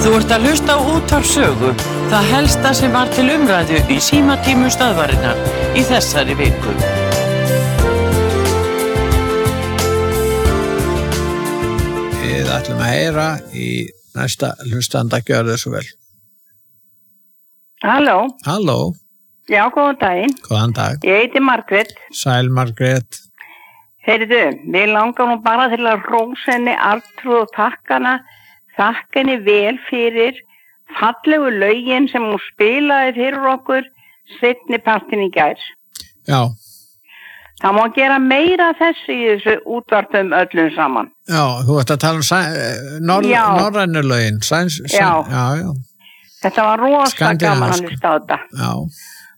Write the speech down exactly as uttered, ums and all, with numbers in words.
Þú ert að hlusta á Útvarp Sögu, það helsta sem var til umræðu í símatímum stöðvarinnar í þessari viku. Við ætlum að heyra í næsta hlustanda, gjörðu svo vel. Halló. Halló. Já, góðan daginn. Góðan dag. Ég heiti Margrét. Sæl Margrét. Heyrðu, við langar nú bara til að rósa henni Arnþrúði og takkana, þakka henni vel fyrir fallegu lögin sem hún spilaði fyrir okkur seinni partinn í gær. Já. Það má gera meira þessu í þessu útvarpum öllum saman. Já, þú ert að tala um sæ, nor, norrænu lögin. Sæns, sæn, já. Já, já. Þetta var rosa gaman Skandinavísku. hann í státa. Já.